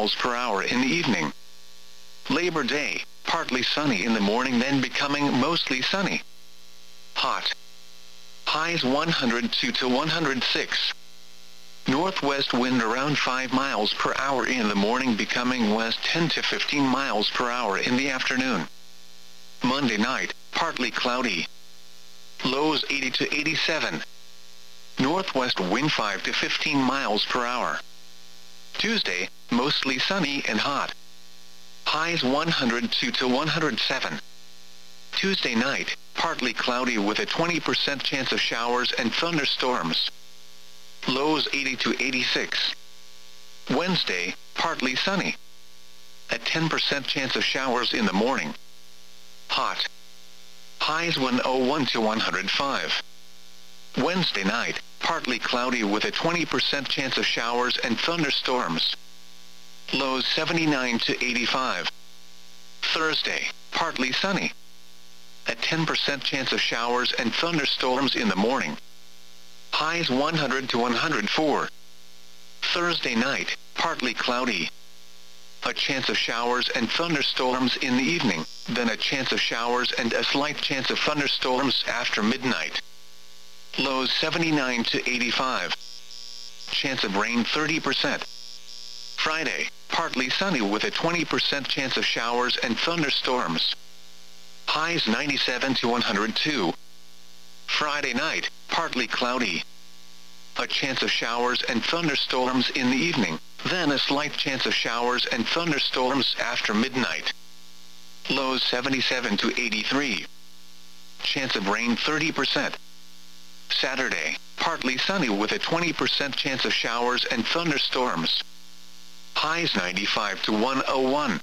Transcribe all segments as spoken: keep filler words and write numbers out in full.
miles per hour in the evening. Labor Day, partly sunny in the morning then becoming mostly sunny. Hot. Highs one hundred two to one hundred six. Northwest wind around five miles per hour in the morning becoming west ten to fifteen miles per hour in the afternoon. Monday night, partly cloudy. Lows eighty to eighty-seven. Northwest wind five to fifteen miles per hour. Tuesday, mostly sunny and hot. Highs one hundred two to one hundred seven. Tuesday night, partly cloudy with a twenty percent chance of showers and thunderstorms. Lows eighty to eighty-six. Wednesday, partly sunny. A ten percent chance of showers in the morning. Hot. Highs one hundred one to one hundred five. Wednesday night, partly cloudy with a twenty percent chance of showers and thunderstorms. Lows seventy-nine to eighty-five. Thursday, partly sunny. A ten percent chance of showers and thunderstorms in the morning. Highs one hundred to one hundred four. Thursday night, partly cloudy. A chance of showers and thunderstorms in the evening, then a chance of showers and a slight chance of thunderstorms after midnight. Lows seventy-nine to eighty-five. Chance of rain thirty percent. Friday, partly sunny with a twenty percent chance of showers and thunderstorms. Highs ninety-seven to one hundred two. Friday night, partly cloudy. A chance of showers and thunderstorms in the evening, then a slight chance of showers and thunderstorms after midnight. Lows seventy-seven to eighty-three. Chance of rain thirty percent. Saturday, partly sunny with a twenty percent chance of showers and thunderstorms. Highs ninety-five to one hundred one.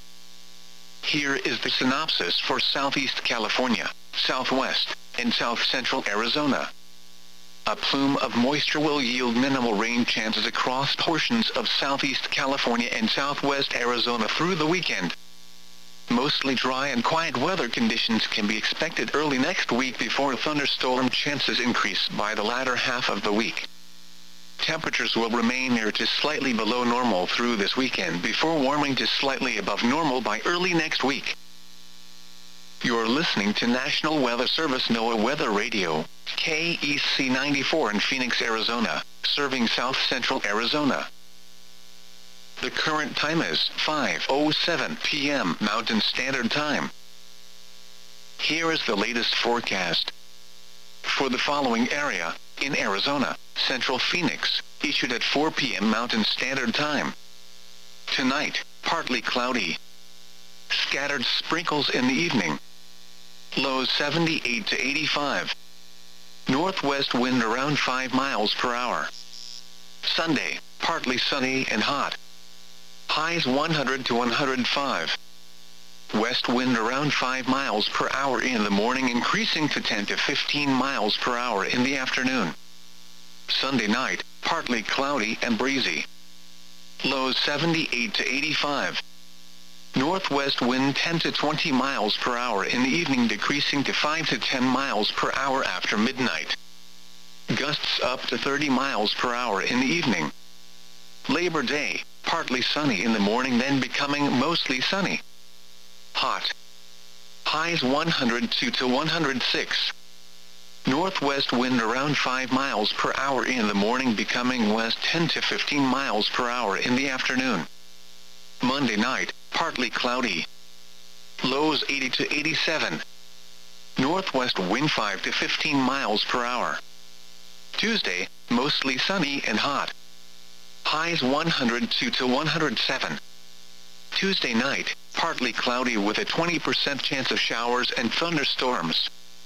Here is the synopsis for Southeast California, Southwest, and South Central Arizona. A plume of moisture will yield minimal rain chances across portions of Southeast California and Southwest Arizona through the weekend. Mostly dry and quiet weather conditions can be expected early next week before thunderstorm chances increase by the latter half of the week. Temperatures will remain near to slightly below normal through this weekend before warming to slightly above normal by early next week. You're listening to National Weather Service NOAA Weather Radio, K E C ninety-four in Phoenix, Arizona, serving South Central Arizona. The current time is five oh seven p m Mountain Standard Time. Here is the latest forecast. For the following area, in Arizona, Central Phoenix, issued at four p m Mountain Standard Time. Tonight, partly cloudy. Scattered sprinkles in the evening. Lows seventy-eight to eighty-five. Northwest wind around five miles per hour. Sunday, partly sunny and hot. Highs one hundred to one hundred five. West wind around five miles per hour in the morning, increasing to ten to fifteen miles per hour in the afternoon. Sunday night, partly cloudy and breezy. Lows seventy-eight to eighty-five. Northwest wind ten to twenty miles per hour in the evening, decreasing to five to ten miles per hour after midnight. Gusts up to thirty miles per hour in the evening. Labor Day, partly sunny in the morning then becoming mostly sunny. Hot. Highs one hundred two to one hundred six. Northwest wind around five miles per hour in the morning, becoming west ten to fifteen miles per hour in the afternoon. Monday night, partly cloudy. Lows eighty to eighty-seven. Northwest wind five to fifteen miles per hour. Tuesday, mostly sunny and hot. Highs one hundred two to one hundred seven. Tuesday night, partly cloudy with a twenty percent chance of showers and thunderstorms.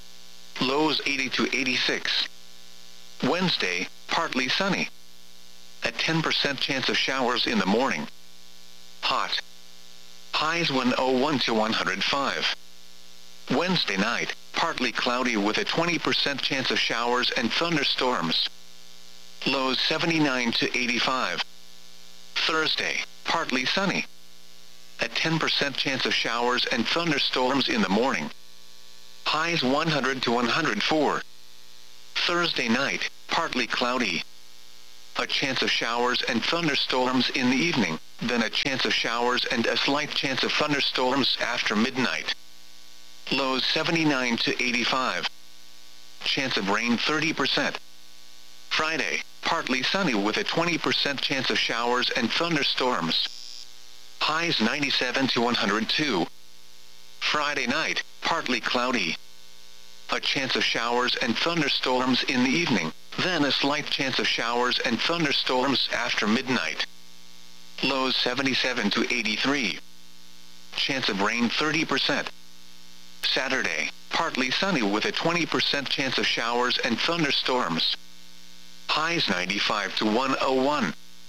Lows eighty to eighty-six. Wednesday, partly sunny. A ten percent chance of showers in the morning. Hot. Highs one hundred one to one hundred five. Wednesday night, partly cloudy with a twenty percent chance of showers and thunderstorms. Lows seventy-nine to eighty-five. Thursday, partly sunny. A ten percent chance of showers and thunderstorms in the morning. Highs one hundred to one hundred four. Thursday night, partly cloudy. A chance of showers and thunderstorms in the evening, then a chance of showers and a slight chance of thunderstorms after midnight. Lows seventy-nine to eighty-five. Chance of rain thirty percent. Friday, partly sunny with a twenty percent chance of showers and thunderstorms. Highs ninety-seven to one hundred two. Friday night, partly cloudy. A chance of showers and thunderstorms in the evening, then a slight chance of showers and thunderstorms after midnight. Lows seventy-seven to eighty-three. Chance of rain thirty percent. Saturday, partly sunny with a twenty percent chance of showers and thunderstorms. Highs ninety-five to one oh one.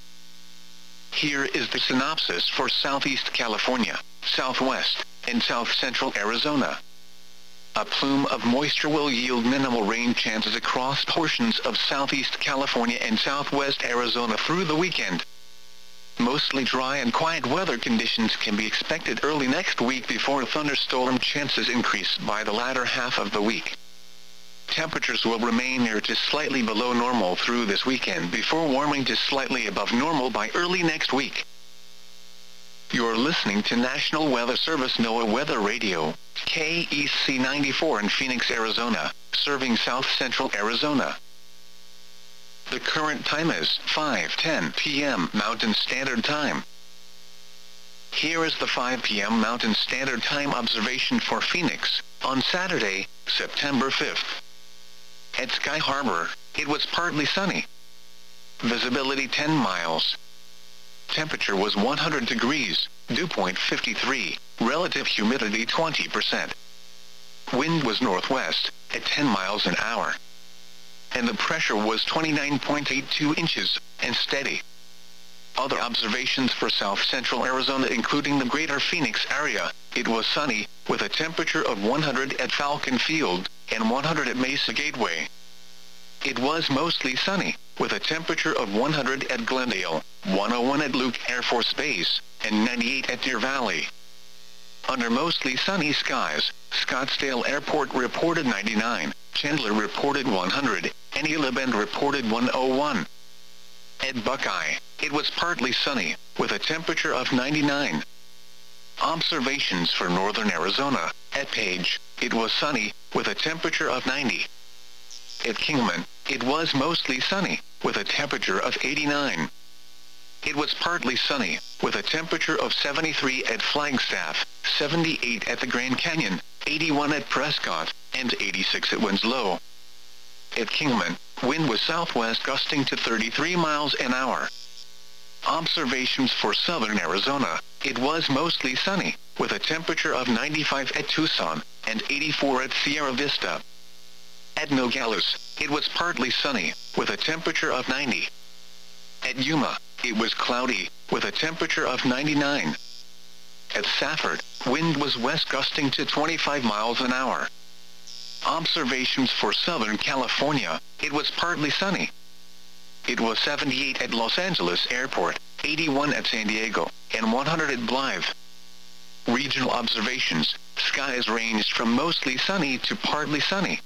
Here is the synopsis for Southeast California, Southwest, and South Central Arizona. A plume of moisture will yield minimal rain chances across portions of Southeast California and Southwest Arizona through the weekend. Mostly dry and quiet weather conditions can be expected early next week before thunderstorm chances increase by the latter half of the week. Temperatures will remain near to slightly below normal through this weekend before warming to slightly above normal by early next week. You're listening to National Weather Service NOAA Weather Radio, K E C ninety-four in Phoenix, Arizona, serving South Central Arizona. The current time is five ten p m Mountain Standard Time. Here is the five p m Mountain Standard Time observation for Phoenix, on Saturday, September fifth. At Sky Harbor, it was partly sunny. Visibility ten miles. Temperature was one hundred degrees, dew point fifty-three, relative humidity twenty percent. Wind was northwest, at ten miles an hour. And the pressure was twenty-nine point eight two inches, and steady. Other observations for South Central Arizona including the greater Phoenix area, it was sunny, with a temperature of one hundred at Falcon Field, and one hundred at Mesa Gateway. It was mostly sunny, with a temperature of one hundred at Glendale, one oh one at Luke Air Force Base, and ninety-eight at Deer Valley. Under mostly sunny skies, Scottsdale Airport reported ninety-nine, Chandler reported one hundred, and Gila Bend reported one oh one. At Buckeye, it was partly sunny, with a temperature of ninety-nine. Observations for northern Arizona, at Page, it was sunny, with a temperature of ninety. At Kingman, it was mostly sunny, with a temperature of eighty-nine. It was partly sunny, with a temperature of seventy-three at Flagstaff, seventy-eight at the Grand Canyon, eighty-one at Prescott, and eighty-six at Winslow. At Kingman, wind was southwest gusting to thirty-three miles an hour. Observations for southern Arizona, it was mostly sunny, with a temperature of ninety-five at Tucson, and eighty-four at Sierra Vista. At Nogales, it was partly sunny, with a temperature of ninety. At Yuma, it was cloudy, with a temperature of ninety-nine. At Safford, wind was west gusting to twenty-five miles an hour. Observations for Southern California, it was partly sunny. It was seventy-eight at Los Angeles Airport, eighty-one at San Diego, and one hundred at Blythe. Regional observations, skies ranged from mostly sunny to partly sunny.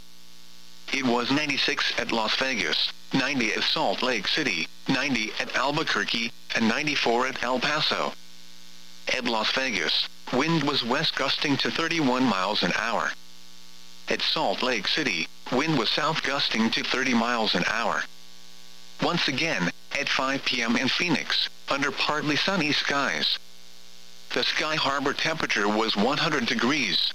It was ninety-six at Las Vegas, ninety at Salt Lake City, ninety at Albuquerque, and ninety-four at El Paso. At Las Vegas, wind was west gusting to thirty-one miles an hour. At Salt Lake City, wind was south gusting to thirty miles an hour. Once again, at five p m in Phoenix, under partly sunny skies. The Sky Harbor temperature was one hundred degrees.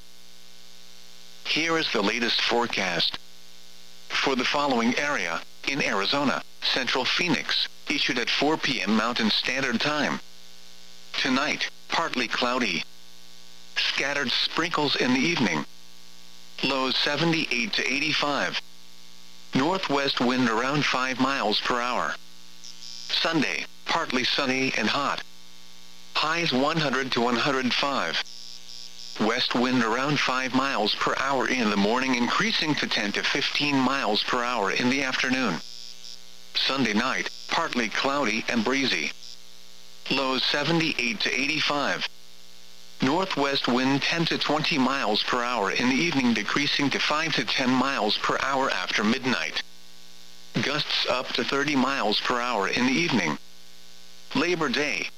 Here is the latest forecast. For the following area, in Arizona, Central Phoenix, issued at four p m Mountain Standard Time. Tonight, partly cloudy. Scattered sprinkles in the evening. Lows seventy-eight to eighty-five. Northwest wind around five miles per hour. Sunday, partly sunny and hot. Highs one hundred to one hundred five. West wind around five miles per hour in the morning, increasing to ten to fifteen miles per hour in the afternoon. Sunday night, partly cloudy and breezy. Lows seventy-eight to eighty-five. Northwest wind ten to twenty miles per hour in the evening, decreasing to five to ten miles per hour after midnight. Gusts up to thirty miles per hour in the evening. Labor Day,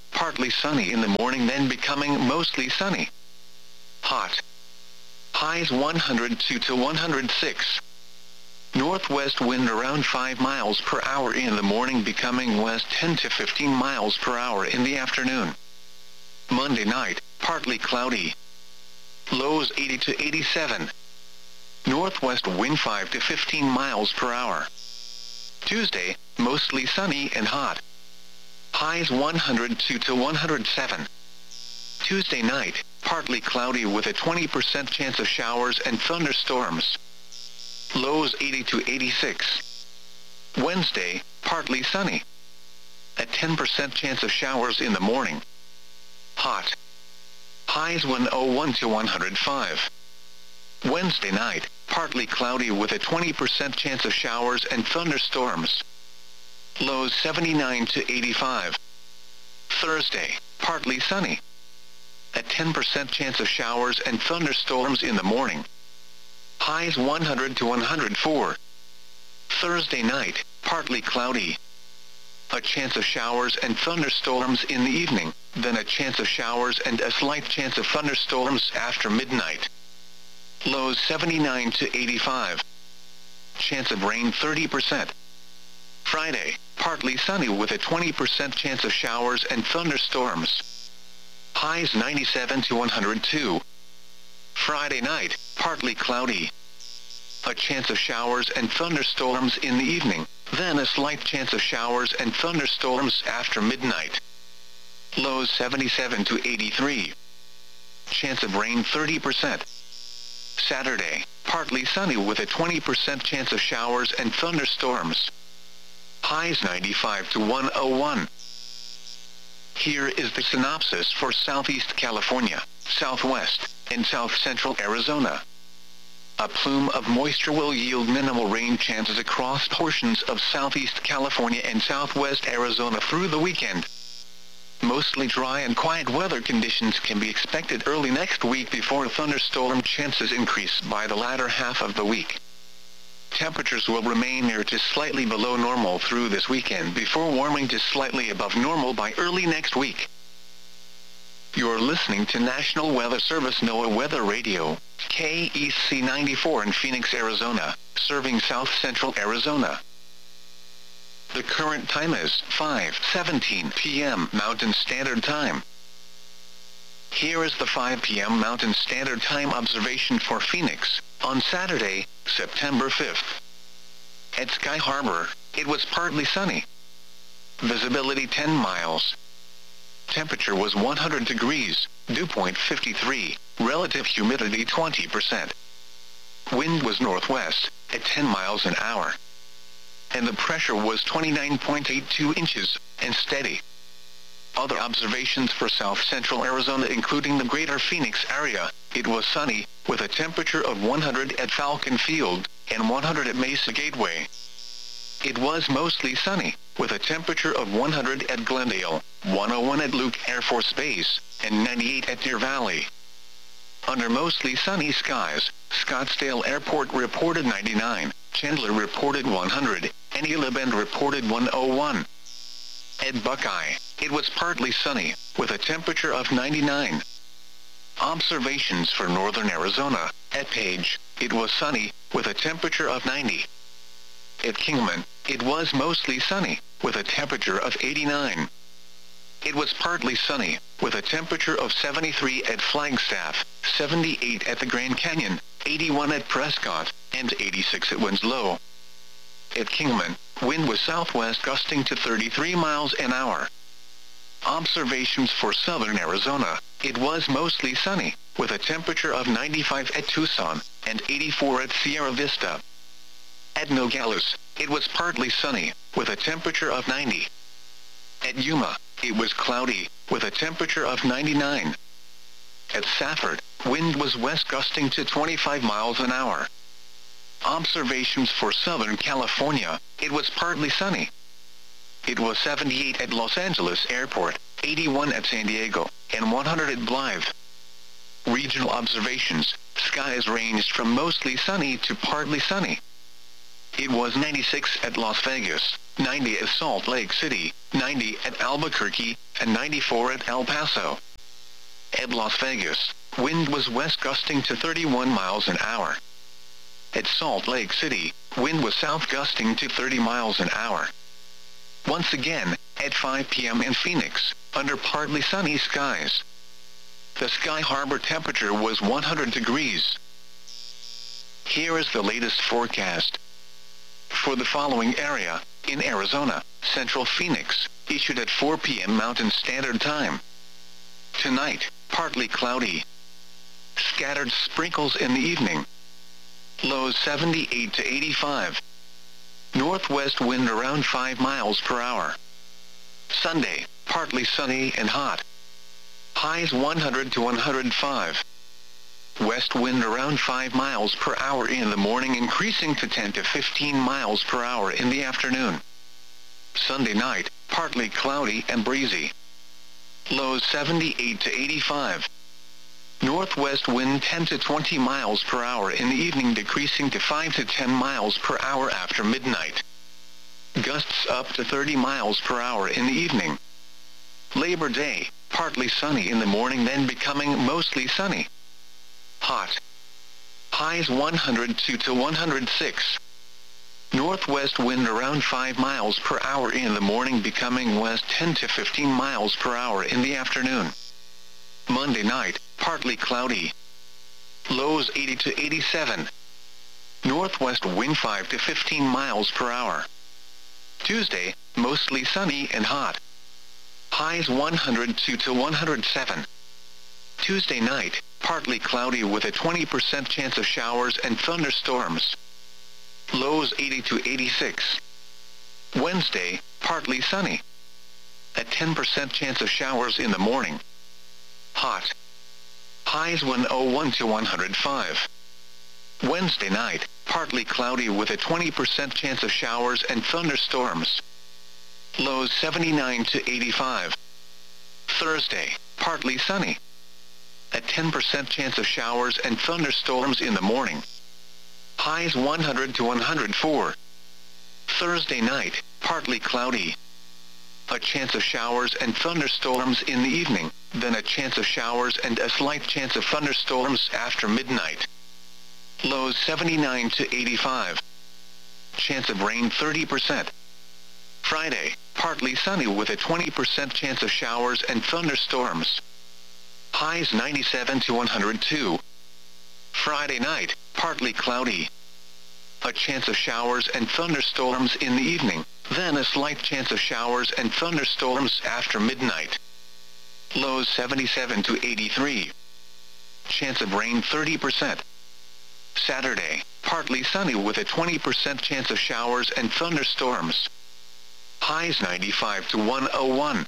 partly sunny in the morning then becoming mostly sunny. Hot. Highs one hundred two to one hundred six. Northwest wind around five miles per hour in the morning becoming west ten to fifteen miles per hour in the afternoon. Monday night, partly cloudy. Lows eighty to eighty-seven. Northwest wind five to fifteen miles per hour. Tuesday, mostly sunny and hot. Highs one hundred two to one hundred seven. Tuesday night, partly cloudy with a twenty percent chance of showers and thunderstorms. Lows eighty to eighty-six. Wednesday, partly sunny. A ten percent chance of showers in the morning. Hot. Highs one oh one to one hundred five. Wednesday night, partly cloudy with a twenty percent chance of showers and thunderstorms. Lows seventy-nine to eighty-five. Thursday, partly sunny. A ten percent chance of showers and thunderstorms in the morning. Highs one hundred to one hundred four. Thursday night, partly cloudy. A chance of showers and thunderstorms in the evening, then a chance of showers and a slight chance of thunderstorms after midnight. Lows seventy-nine to eighty-five. Chance of rain thirty percent. Friday, partly sunny with a twenty percent chance of showers and thunderstorms. Highs ninety-seven to one hundred two. Friday night, partly cloudy. A chance of showers and thunderstorms in the evening, then a slight chance of showers and thunderstorms after midnight. Lows seventy-seven to eighty-three. Chance of rain thirty percent. Saturday, partly sunny with a twenty percent chance of showers and thunderstorms. Highs ninety-five to one oh one. Here is the synopsis for Southeast California, Southwest, and South Central Arizona. A plume of moisture will yield minimal rain chances across portions of Southeast California and Southwest Arizona through the weekend. Mostly dry and quiet weather conditions can be expected early next week before thunderstorm chances increase by the latter half of the week. Temperatures will remain near to slightly below normal through this weekend before warming to slightly above normal by early next week. You're listening to National Weather Service NOAA Weather Radio, K E C ninety-four in Phoenix, Arizona, serving South Central Arizona. The current time is five seventeen p m Mountain Standard Time. Here is the five p m Mountain Standard Time observation for Phoenix, on Saturday, September fifth. At Sky Harbor, it was partly sunny. Visibility ten miles. Temperature was one hundred degrees, dew point fifty-three, relative humidity twenty percent. Wind was northwest, at ten miles an hour. And the pressure was twenty-nine point eight two inches, and steady. Other observations for South Central Arizona including the greater Phoenix area, it was sunny, with a temperature of one hundred at Falcon Field, and one hundred at Mesa Gateway. It was mostly sunny, with a temperature of one hundred at Glendale, one oh one at Luke Air Force Base, and ninety-eight at Deer Valley. Under mostly sunny skies, Scottsdale Airport reported ninety-nine, Chandler reported one hundred, and Gila Bend reported one oh one. At Buckeye, it was partly sunny, with a temperature of ninety-nine. Observations for northern Arizona, at Page, it was sunny, with a temperature of ninety. At Kingman, it was mostly sunny, with a temperature of eighty-nine. It was partly sunny, with a temperature of seventy-three at Flagstaff, seventy-eight at the Grand Canyon, eighty-one at Prescott, and eighty-six at Winslow. At Kingman, wind was southwest gusting to thirty-three miles an hour. Observations for southern Arizona, it was mostly sunny, with a temperature of ninety-five at Tucson, and eighty-four at Sierra Vista. At Nogales, it was partly sunny, with a temperature of ninety. At Yuma, it was cloudy, with a temperature of ninety-nine. At Safford, wind was west gusting to twenty-five miles an hour. Observations for Southern California, it was partly sunny. It was seventy-eight at Los Angeles Airport, eighty-one at San Diego, and one hundred at Blythe. Regional observations, skies ranged from mostly sunny to partly sunny. It was ninety-six at Las Vegas, ninety at Salt Lake City, ninety at Albuquerque, and ninety-four at El Paso. At Las Vegas, wind was west gusting to thirty-one miles an hour. At Salt Lake City, wind was south gusting to thirty miles an hour. Once again, at five p m in Phoenix, under partly sunny skies. The Sky Harbor temperature was one hundred degrees. Here is the latest forecast. For the following area, in Arizona, Central Phoenix, issued at four p m Mountain Standard Time. Tonight, partly cloudy. Scattered sprinkles in the evening. Lows seventy-eight to eighty-five. Northwest wind around five miles per hour. Sunday, partly sunny and hot. Highs one hundred to one hundred five. West wind around five miles per hour in the morning, increasing to ten to fifteen miles per hour in the afternoon. Sunday night, partly cloudy and breezy. Lows seventy-eight to eighty-five. Northwest wind ten to twenty miles per hour in the evening, decreasing to five to ten miles per hour after midnight. Gusts up to thirty miles per hour in the evening. Labor Day, partly sunny in the morning, then becoming mostly sunny. Hot. Highs one hundred two to one hundred six. Northwest wind around five miles per hour in the morning, becoming west ten to fifteen miles per hour in the afternoon. Monday night, partly cloudy. Lows eighty to eighty-seven. Northwest wind five to fifteen miles per hour. Tuesday, mostly sunny and hot. Highs one hundred two to one hundred seven. Tuesday night, partly cloudy with a twenty percent chance of showers and thunderstorms. Lows eighty to eighty-six. Wednesday, partly sunny. A ten percent chance of showers in the morning. Hot. Highs one hundred one to one hundred five. Wednesday night, partly cloudy with a twenty percent chance of showers and thunderstorms. Lows seventy-nine to eighty-five. Thursday, partly sunny. A ten percent chance of showers and thunderstorms in the morning. Highs one hundred to one hundred four. Thursday night, partly cloudy. A chance of showers and thunderstorms in the evening, then a chance of showers and a slight chance of thunderstorms after midnight. Lows seventy-nine to eighty-five. Chance of rain thirty percent. Friday, partly sunny with a twenty percent chance of showers and thunderstorms. Highs ninety-seven to one hundred two. Friday night, partly cloudy. A chance of showers and thunderstorms in the evening, then a slight chance of showers and thunderstorms after midnight. Lows seventy-seven to eighty-three. Chance of rain thirty percent. Saturday, partly sunny with a twenty percent chance of showers and thunderstorms. Highs ninety-five to one hundred one.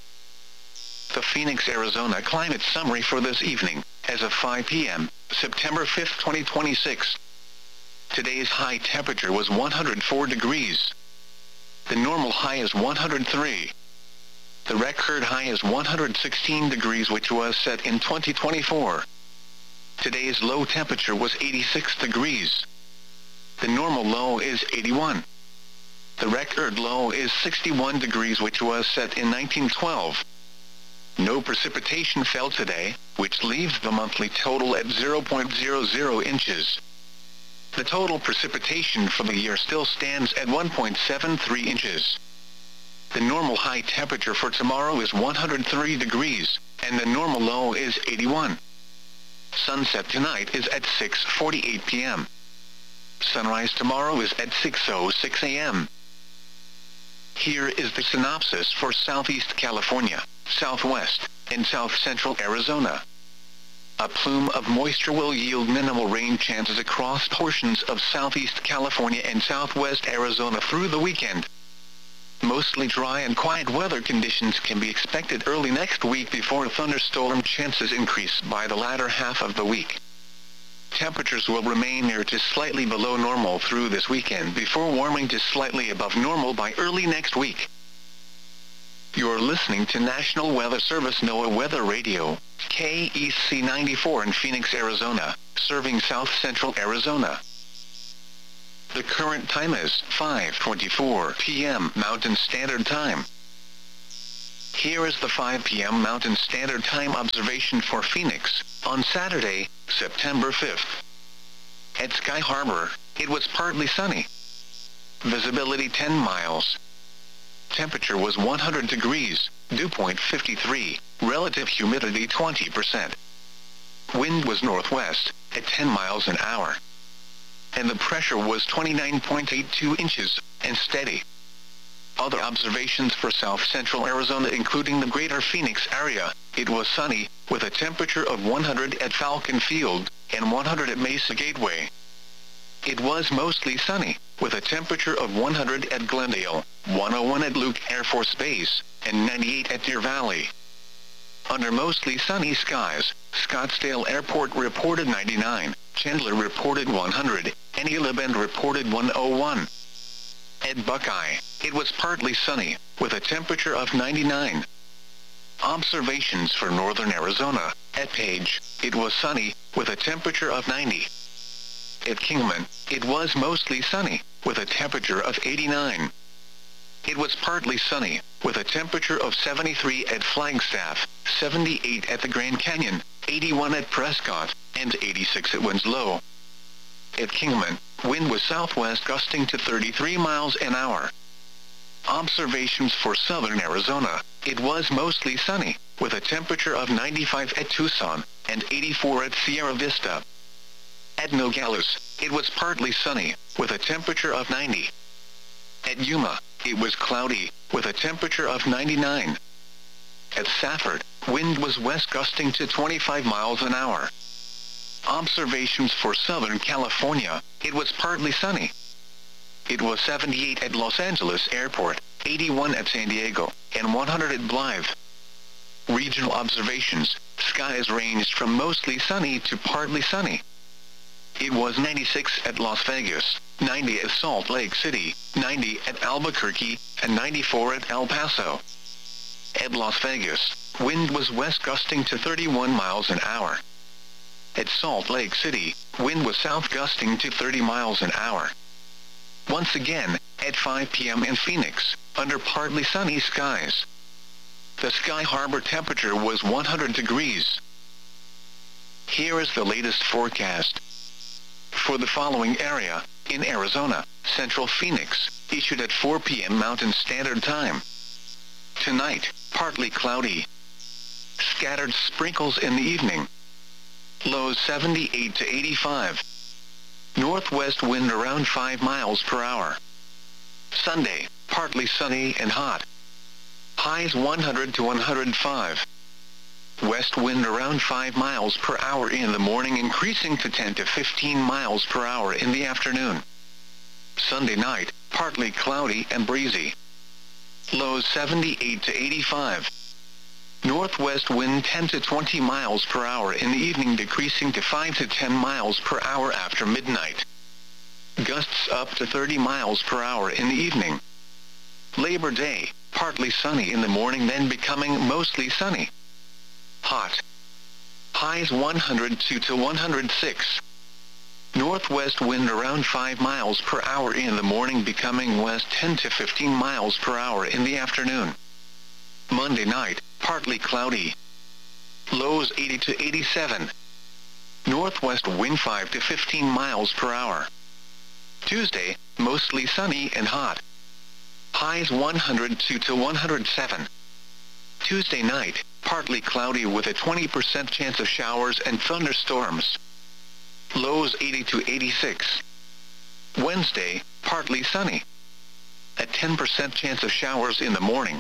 The Phoenix, Arizona climate summary for this evening, as of five p m, September fifth, twenty twenty-six. Today's high temperature was one hundred four degrees. The normal high is one hundred three. The record high is one hundred sixteen degrees, which was set in twenty twenty-four. Today's low temperature was eighty-six degrees. The normal low is eighty-one. The record low is sixty-one degrees, which was set in nineteen twelve. No precipitation fell today, which leaves the monthly total at zero point zero zero inches. The total precipitation for the year still stands at one point seven three inches. The normal high temperature for tomorrow is one hundred three degrees, and the normal low is eighty-one. Sunset tonight is at six forty-eight p m Sunrise tomorrow is at six oh six a m Here is the synopsis for Southeast California, Southwest, and South Central Arizona. A plume of moisture will yield minimal rain chances across portions of Southeast California and Southwest Arizona through the weekend. Mostly dry and quiet weather conditions can be expected early next week before thunderstorm chances increase by the latter half of the week. Temperatures will remain near to slightly below normal through this weekend before warming to slightly above normal by early next week. You're listening to National Weather Service NOAA Weather Radio, K E C ninety-four in Phoenix, Arizona, serving South Central Arizona. The current time is five twenty-four p m Mountain Standard Time. Here is the five p m Mountain Standard Time observation for Phoenix, on Saturday, September fifth. At Sky Harbor, it was partly sunny. Visibility ten miles. Temperature was one hundred degrees, dew point fifty-three, relative humidity twenty percent. Wind was northwest, at ten miles an hour. And the pressure was twenty-nine point eight two inches, and steady. Other observations for south-central Arizona including the greater Phoenix area, it was sunny, with a temperature of one hundred at Falcon Field, and one hundred at Mesa Gateway. It was mostly sunny, with a temperature of one hundred at Glendale, one oh one at Luke Air Force Base, and ninety-eight at Deer Valley. Under mostly sunny skies, Scottsdale Airport reported ninety-nine, Chandler reported one hundred, and Gila Bend reported one oh one. At Buckeye, it was partly sunny, with a temperature of ninety-nine. Observations for northern Arizona, at Page, it was sunny, with a temperature of ninety. At Kingman, it was mostly sunny, with a temperature of eighty-nine. It was partly sunny, with a temperature of seventy-three at Flagstaff, seventy-eight at the Grand Canyon, eighty-one at Prescott, and eighty-six at Winslow. At Kingman, wind was southwest gusting to thirty-three miles an hour. Observations for southern Arizona, it was mostly sunny, with a temperature of ninety-five at Tucson, and eighty-four at Sierra Vista. At Nogales, it was partly sunny, with a temperature of ninety. At Yuma, it was cloudy, with a temperature of ninety-nine. At Safford, wind was west gusting to twenty-five miles an hour. Observations for Southern California, it was partly sunny. It was seventy-eight at Los Angeles Airport, eighty-one at San Diego, and one hundred at Blythe. Regional observations, skies ranged from mostly sunny to partly sunny. It was ninety-six at Las Vegas, ninety at Salt Lake City, ninety at Albuquerque, and ninety-four at El Paso. At Las Vegas, wind was west gusting to thirty-one miles an hour. At Salt Lake City, wind was south gusting to thirty miles an hour. Once again, at five p m in Phoenix, under partly sunny skies. The Sky Harbor temperature was one hundred degrees. Here is the latest forecast. For the following area, in Arizona, Central Phoenix, issued at four p m Mountain Standard Time. Tonight, partly cloudy. Scattered sprinkles in the evening. Lows seventy-eight to eighty-five. Northwest wind around five miles per hour. Sunday, partly sunny and hot. Highs one hundred to one hundred five. West wind around five miles per hour in the morning, increasing to ten to fifteen miles per hour in the afternoon. Sunday night, partly cloudy and breezy. Lows seventy-eight to eighty-five. Northwest wind ten to twenty miles per hour in the evening, decreasing to five to ten miles per hour after midnight. Gusts up to thirty miles per hour in the evening. Labor Day, partly sunny in the morning, then becoming mostly sunny. Hot. Highs one hundred two to one hundred six. Northwest wind around five miles per hour in the morning, becoming west ten to fifteen miles per hour in the afternoon. Monday night, partly cloudy. Lows eighty to eighty-seven. Northwest wind five to fifteen miles per hour. Tuesday, mostly sunny and hot. Highs one hundred two to one hundred seven. Tuesday night, partly cloudy with a twenty percent chance of showers and thunderstorms. Lows eighty to eighty-six. Wednesday, partly sunny. A ten percent chance of showers in the morning.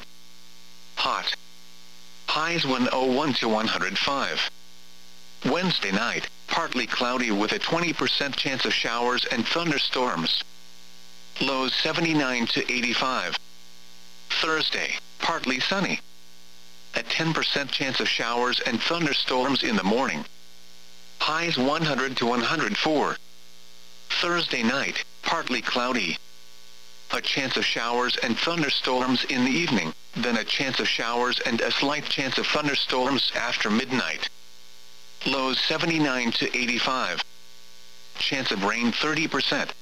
Hot. Highs one oh one to one hundred five. Wednesday night, partly cloudy with a twenty percent chance of showers and thunderstorms. Lows seventy-nine to eighty-five. Thursday, partly sunny. A ten percent chance of showers and thunderstorms in the morning. Highs one hundred to one hundred four. Thursday night, partly cloudy. A chance of showers and thunderstorms in the evening, then a chance of showers and a slight chance of thunderstorms after midnight. Lows seventy-nine to eighty-five. Chance of rain thirty percent.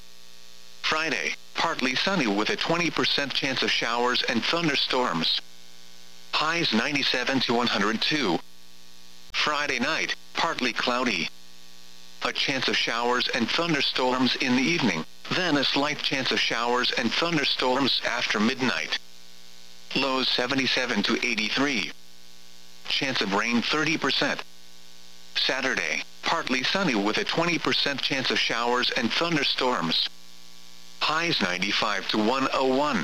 Friday, partly sunny with a twenty percent chance of showers and thunderstorms. Highs ninety-seven to one hundred two. Friday night, partly cloudy. A chance of showers and thunderstorms in the evening, then a slight chance of showers and thunderstorms after midnight. Lows seventy-seven to eighty-three. Chance of rain thirty percent. Saturday, partly sunny with a twenty percent chance of showers and thunderstorms. Highs ninety-five to one oh one.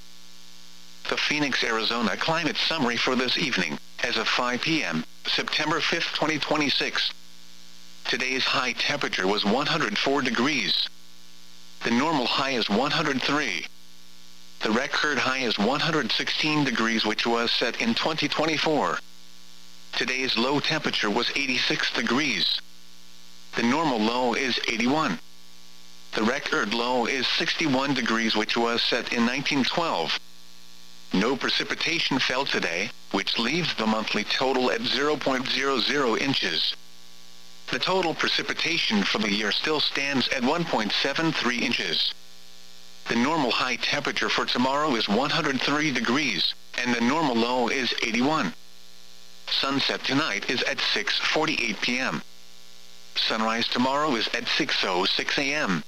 The Phoenix, Arizona climate summary for this evening, as of five p m, September fifth, twenty twenty-six. Today's high temperature was one hundred four degrees. The normal high is one hundred three. The record high is one hundred sixteen degrees, which was set in twenty twenty-four. Today's low temperature was eighty-six degrees. The normal low is eighty-one. The record low is sixty-one degrees, which was set in nineteen twelve. No precipitation fell today, which leaves the monthly total at zero point zero zero inches. The total precipitation for the year still stands at one point seven three inches. The normal high temperature for tomorrow is one hundred three degrees, and the normal low is eighty-one. Sunset tonight is at six forty-eight p m Sunrise tomorrow is at six oh six a m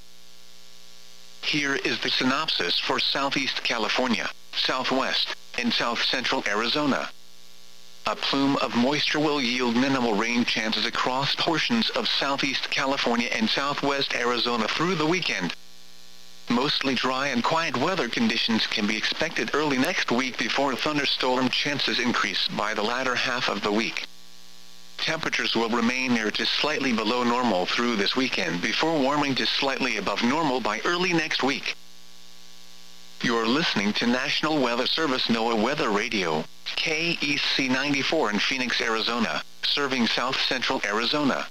Here is the synopsis for Southeast California, Southwest, and South Central Arizona. A plume of moisture will yield minimal rain chances across portions of Southeast California and Southwest Arizona through the weekend. Mostly dry and quiet weather conditions can be expected early next week before thunderstorm chances increase by the latter half of the week. Temperatures will remain near to slightly below normal through this weekend before warming to slightly above normal by early next week. You're listening to National Weather Service NOAA Weather Radio, K E C ninety-four in Phoenix, Arizona, serving South Central Arizona.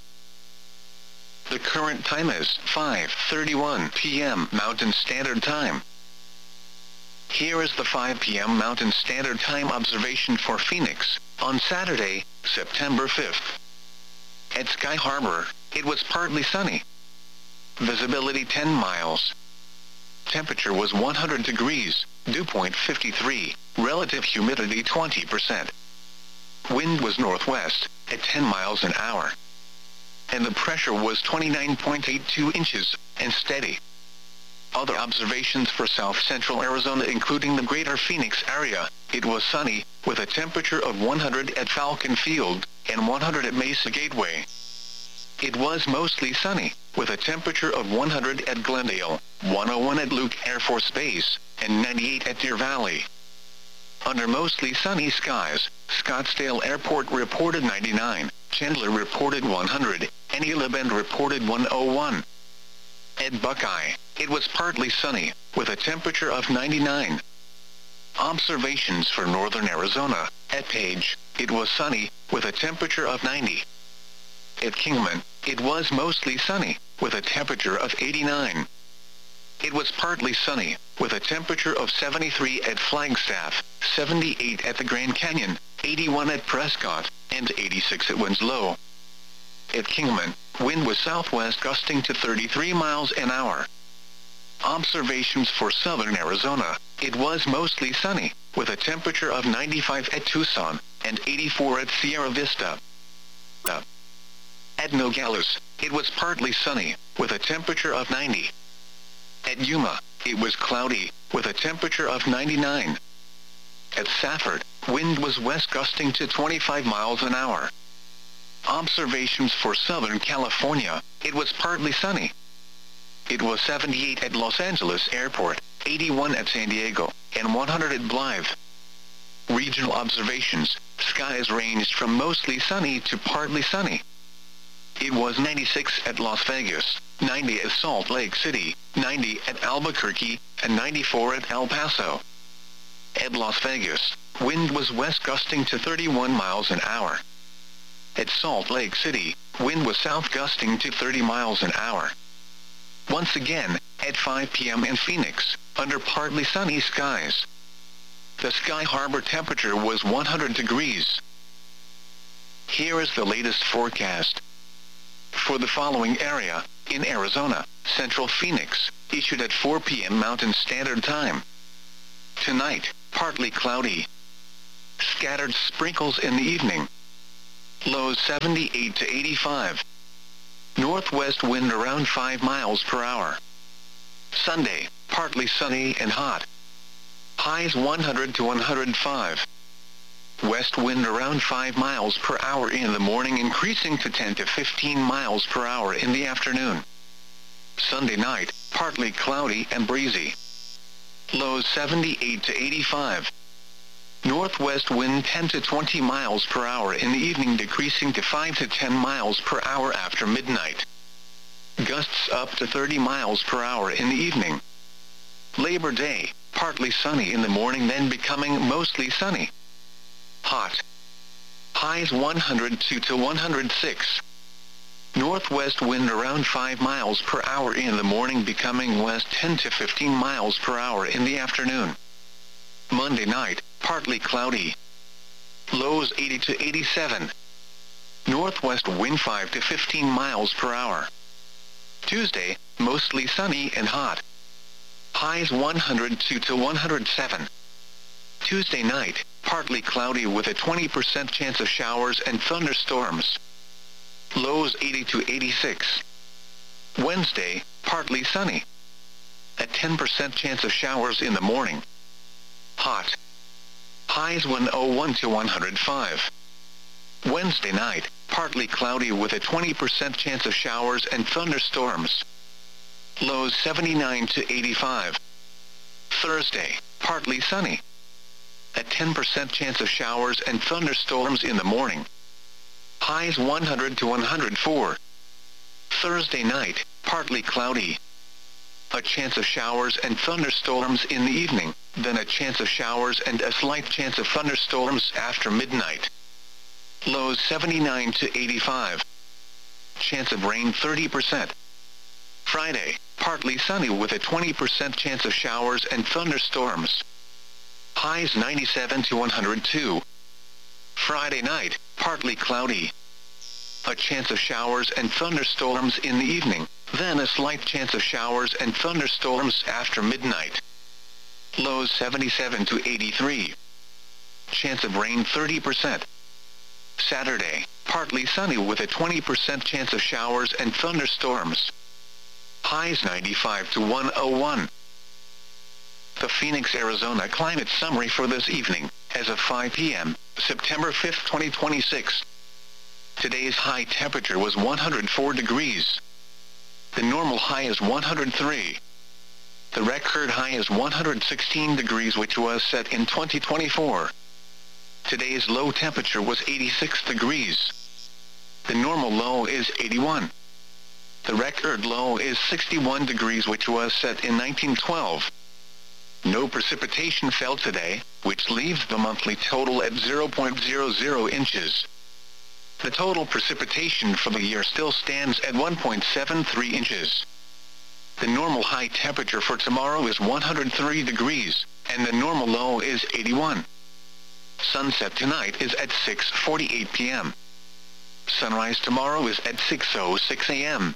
The current time is five thirty-one p m Mountain Standard Time. Here is the five p m Mountain Standard Time observation for Phoenix, on Saturday, September fifth. At Sky Harbor, it was partly sunny. Visibility ten miles. Temperature was one hundred degrees, dew point fifty-three, relative humidity twenty percent. Wind was northwest, at ten miles an hour. And the pressure was twenty-nine point eight two inches, and steady. Other observations for South Central Arizona, including the greater Phoenix area, it was sunny, with a temperature of one hundred at Falcon Field, and one hundred at Mesa Gateway. It was mostly sunny, with a temperature of one hundred at Glendale, one oh one at Luke Air Force Base, and ninety-eight at Deer Valley. Under mostly sunny skies, Scottsdale Airport reported ninety-nine, Chandler reported one hundred, and Gila Bend reported one oh one. At Buckeye, it was partly sunny, with a temperature of ninety-nine. Observations for northern Arizona, at Page, it was sunny, with a temperature of ninety. At Kingman, it was mostly sunny, with a temperature of eighty-nine. It was partly sunny, with a temperature of seventy-three at Flagstaff, seventy-eight at the Grand Canyon, eighty-one at Prescott, and eighty-six at Winslow. At Kingman, wind was southwest gusting to thirty-three miles an hour. Observations for southern Arizona, it was mostly sunny, with a temperature of ninety-five at Tucson, and eighty-four at Sierra Vista. At Nogales, it was partly sunny, with a temperature of ninety. At Yuma, it was cloudy, with a temperature of ninety-nine. At Safford, wind was west gusting to twenty-five miles an hour. Observations for Southern California, it was partly sunny. It was seventy-eight at Los Angeles Airport, eighty-one at San Diego, and one hundred at Blythe. Regional observations, skies ranged from mostly sunny to partly sunny. It was ninety-six at Las Vegas, ninety at Salt Lake City, ninety at Albuquerque, and ninety-four at El Paso. At Las Vegas, wind was west gusting to thirty-one miles an hour. At Salt Lake City, wind was south gusting to thirty miles an hour. Once again, at five p m in Phoenix, under partly sunny skies. The Sky Harbor temperature was one hundred degrees. Here is the latest forecast. For the following area, in Arizona, Central Phoenix, issued at four p m Mountain Standard Time. Tonight, partly cloudy. Scattered sprinkles in the evening. Lows seventy-eight to eighty-five. Northwest wind around five miles per hour. Sunday, partly sunny and hot. Highs one hundred to one hundred five. West wind around five miles per hour in the morning, increasing to ten to fifteen miles per hour in the afternoon. Sunday night, partly cloudy and breezy. Lows seventy-eight to eighty-five. Northwest wind ten to twenty miles per hour in the evening, decreasing to five to ten miles per hour after midnight. Gusts up to thirty miles per hour in the evening. Labor Day, partly sunny in the morning, then becoming mostly sunny. Hot. Highs one hundred two to one hundred six. Northwest wind around five miles per hour in the morning, becoming west ten to fifteen miles per hour in the afternoon. Monday night, partly cloudy. Lows eighty to eighty-seven. Northwest wind five to fifteen miles per hour. Tuesday, mostly sunny and hot. Highs one hundred two to one hundred seven. Tuesday night, partly cloudy with a twenty percent chance of showers and thunderstorms. Lows eighty to eighty-six. Wednesday, partly sunny. A ten percent chance of showers in the morning. Hot. Highs one hundred one to one hundred five. Wednesday night, partly cloudy with a twenty percent chance of showers and thunderstorms. Lows seventy-nine to eighty-five. Thursday, partly sunny. A ten percent chance of showers and thunderstorms in the morning. Highs one hundred to one hundred four. Thursday night, partly cloudy. A chance of showers and thunderstorms in the evening, then a chance of showers and a slight chance of thunderstorms after midnight. Lows seventy-nine to eighty-five. Chance of rain thirty percent. Friday, partly sunny with a twenty percent chance of showers and thunderstorms. Highs ninety-seven to one hundred two. Friday night, partly cloudy. A chance of showers and thunderstorms in the evening, then a slight chance of showers and thunderstorms after midnight. Lows seventy-seven to eighty-three. Chance of rain thirty percent. Saturday, partly sunny with a twenty percent chance of showers and thunderstorms. Highs ninety-five to one hundred one. The Phoenix, Arizona climate summary for this evening, as of five p m, September fifth, twenty twenty-six. Today's high temperature was one hundred four degrees. The normal high is one hundred three. The record high is one hundred sixteen degrees, which was set in twenty twenty-four. Today's low temperature was eighty-six degrees. The normal low is eighty-one. The record low is sixty-one degrees, which was set in nineteen twelve. No precipitation fell today, which leaves the monthly total at zero point zero zero inches. The total precipitation for the year still stands at one point seven three inches. The normal high temperature for tomorrow is one hundred three degrees, and the normal low is eighty-one. Sunset tonight is at six forty-eight p m Sunrise tomorrow is at six oh six a m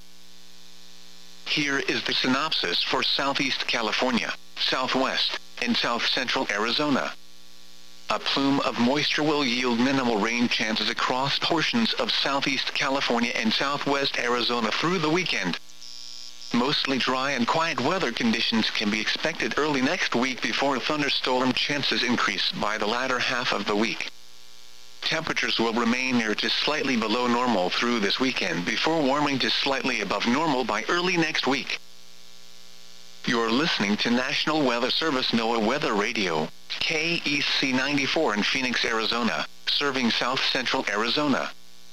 Here is the synopsis for Southeast California, Southwest, and South Central Arizona. A plume of moisture will yield minimal rain chances across portions of Southeast California and Southwest Arizona through the weekend. Mostly dry and quiet weather conditions can be expected early next week before thunderstorm chances increase by the latter half of the week. Temperatures will remain near to slightly below normal through this weekend before warming to slightly above normal by early next week. You're listening to National Weather Service NOAA Weather Radio, K E C ninety-four in Phoenix, Arizona, serving South Central Arizona.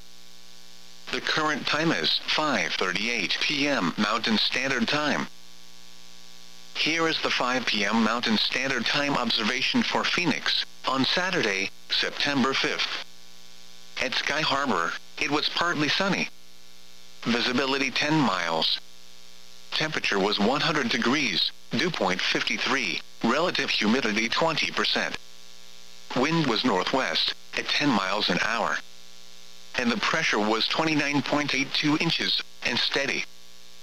The current time is five thirty-eight p m Mountain Standard Time. Here is the five p m Mountain Standard Time observation for Phoenix, on Saturday, September fifth. At Sky Harbor, it was partly sunny. Visibility ten miles. Temperature was one hundred degrees, dew point fifty-three, relative humidity twenty percent. Wind was northwest, at ten miles an hour. And the pressure was twenty-nine point eight two inches, and steady.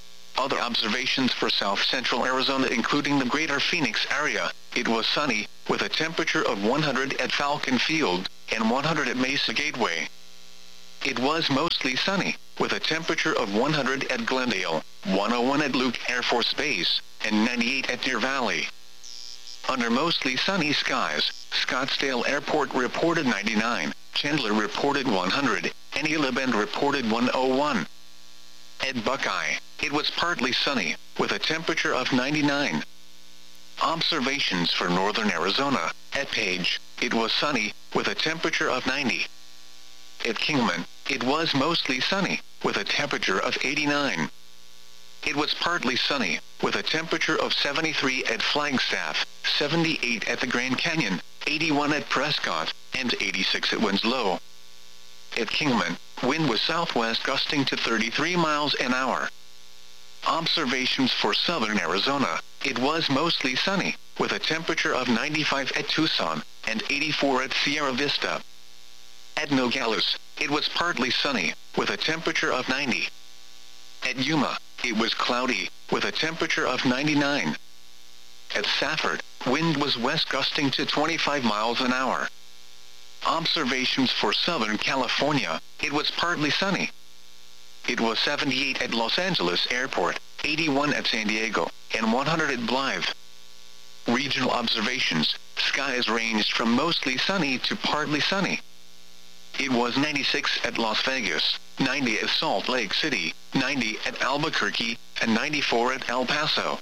Other observations for South Central Arizona, including the greater Phoenix area, it was sunny, with a temperature of one hundred at Falcon Field, and one hundred at Mesa Gateway. It was mostly sunny, with a temperature of one hundred at Glendale, one oh one at Luke Air Force Base, and ninety-eight at Deer Valley. Under mostly sunny skies, Scottsdale Airport reported ninety-nine, Chandler reported one hundred, and Gila Bend reported one oh one. At Buckeye, it was partly sunny, with a temperature of ninety-nine. Observations for northern Arizona. At Page, it was sunny, with a temperature of ninety. At Kingman, it was mostly sunny, with a temperature of eighty-nine. It was partly sunny, with a temperature of seventy-three at Flagstaff, seventy-eight at the Grand Canyon, eighty-one at Prescott, and eighty-six at Winslow. At Kingman, wind was southwest gusting to thirty-three miles an hour. Observations for southern Arizona. It was mostly sunny, with a temperature of ninety-five at Tucson, and eighty-four at Sierra Vista. At Nogales, it was partly sunny, with a temperature of ninety. At Yuma, it was cloudy, with a temperature of ninety-nine. At Safford, wind was west gusting to twenty-five miles an hour. Observations for Southern California. It was partly sunny. It was seventy-eight at Los Angeles Airport, eighty-one at San Diego, and one hundred at Blythe. Regional observations. Skies ranged from mostly sunny to partly sunny. It was ninety-six at Las Vegas, ninety at Salt Lake City, ninety at Albuquerque, and ninety-four at El Paso.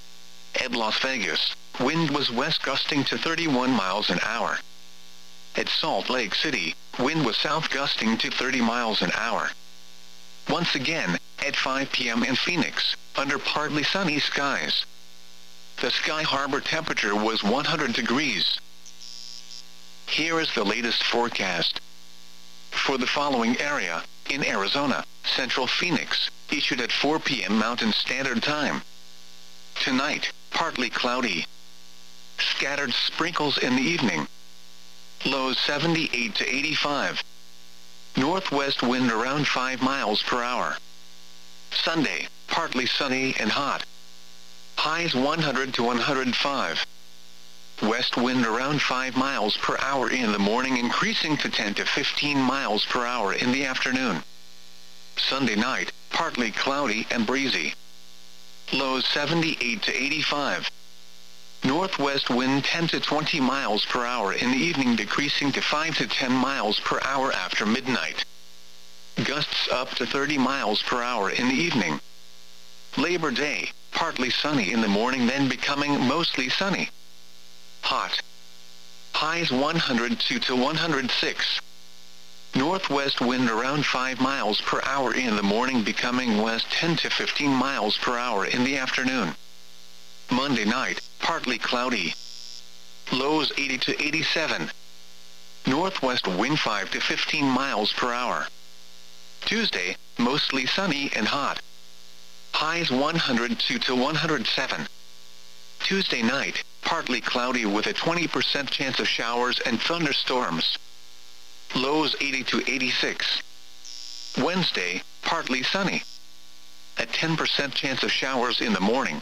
At Las Vegas, wind was west gusting to thirty-one miles an hour. At Salt Lake City, wind was south gusting to thirty miles an hour. Once again, at five p m in Phoenix, under partly sunny skies. The Sky Harbor temperature was one hundred degrees. Here is the latest forecast. For the following area, in Arizona, Central Phoenix, issued at four p m Mountain Standard Time. Tonight, partly cloudy. Scattered sprinkles in the evening. Lows seventy-eight to eighty-five. Northwest wind around five miles per hour. Sunday, partly sunny and hot. Highs one hundred to one hundred five. West wind around five miles per hour in the morning, increasing to ten to fifteen miles per hour in the afternoon. Sunday night, partly cloudy and breezy. Lows seventy-eight to eighty-five. Northwest wind ten to twenty miles per hour in the evening, decreasing to five to ten miles per hour after midnight. Gusts up to thirty miles per hour in the evening. Labor Day, partly sunny in the morning, then becoming mostly sunny. Hot. Highs one hundred two to one hundred six. Northwest wind around five miles per hour in the morning, becoming west ten to fifteen miles per hour in the afternoon. Monday night, partly cloudy. Lows eighty to eighty-seven. Northwest wind five to fifteen miles per hour. Tuesday, mostly sunny and hot. Highs one hundred two to one hundred seven. Tuesday night, partly cloudy with a twenty percent chance of showers and thunderstorms. Lows eighty to eighty-six. Wednesday, partly sunny. A ten percent chance of showers in the morning.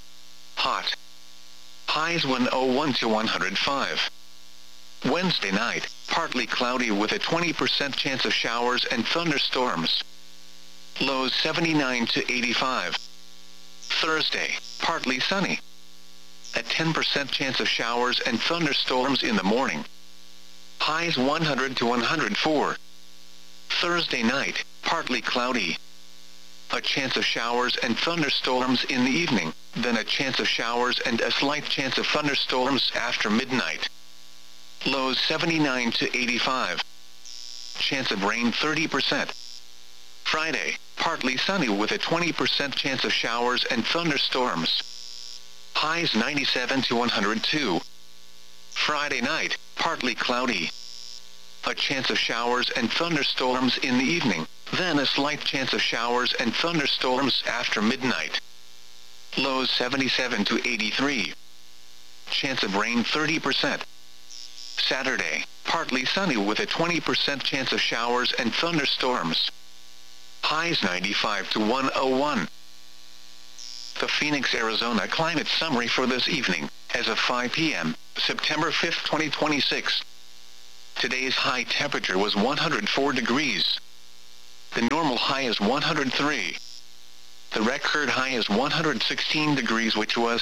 Hot. Highs one oh one to one hundred five. Wednesday night, partly cloudy with a twenty percent chance of showers and thunderstorms. Lows seventy-nine to eighty-five. Thursday, partly sunny. A ten percent chance of showers and thunderstorms in the morning. Highs one hundred to one hundred four. Thursday night, partly cloudy. A chance of showers and thunderstorms in the evening, then a chance of showers and a slight chance of thunderstorms after midnight. Lows seventy-nine to eighty-five. Chance of rain thirty percent. Friday, partly sunny with a twenty percent chance of showers and thunderstorms. Highs ninety-seven to one hundred two. Friday night, partly cloudy. A chance of showers and thunderstorms in the evening, then a slight chance of showers and thunderstorms after midnight. Lows seventy-seven to eighty-three. Chance of rain thirty percent. Saturday, partly sunny with a twenty percent chance of showers and thunderstorms. Highs ninety-five to one oh one. The Phoenix, Arizona climate summary for this evening. As of five p m, September fifth, twenty twenty-six, today's high temperature was one hundred four degrees. The normal high is one hundred three. The record high is one hundred sixteen degrees, which was